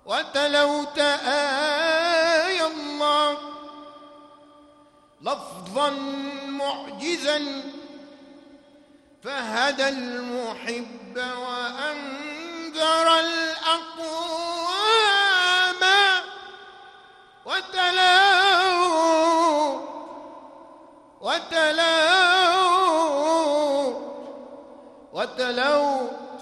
وتلوت آي الله لفظا معجزا فهدى المحب وأنذر الأقوام وتلو